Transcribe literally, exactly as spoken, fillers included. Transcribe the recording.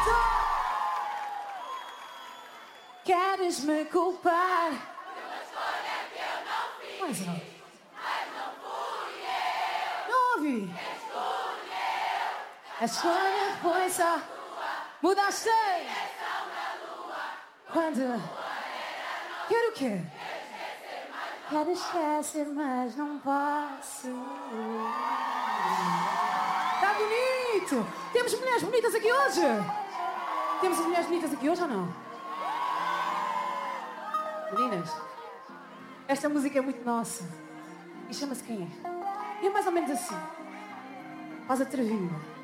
Queres me culpar? Uma escolha que eu não fiz. Mais alto. Mas não fui eu. Não ouvi. Escolheu. A escolha foi só. Mudaste. Quando. Quero o quê? Quero esquecer, mas não posso. Tá bonito! Temos mulheres bonitas aqui hoje! Temos mulheres bonitas aqui hoje ou não? Meninas, esta música é muito nossa. E chama-se Quem é? E é mais ou menos assim. Faz atrevido.